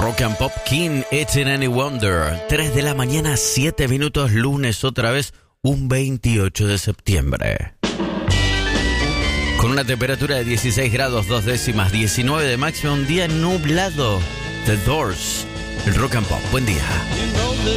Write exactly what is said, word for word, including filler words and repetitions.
Rock and Pop King, It's in Any Wonder. tres de la mañana, siete minutos, lunes otra vez, un veintiocho de septiembre. Con una temperatura de dieciséis grados, dos décimas, diecinueve de máxima, un día nublado. The Doors, el Rock and Pop. Buen día.